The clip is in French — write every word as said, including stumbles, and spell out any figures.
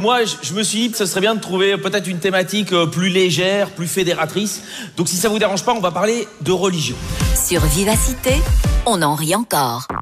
moi, je, je me suis dit que ce serait bien de trouver peut-être une thématique plus légère, plus fédératrice. Donc si ça vous dérange pas, on va parler de religion. Sur Vivacité, on en rit encore.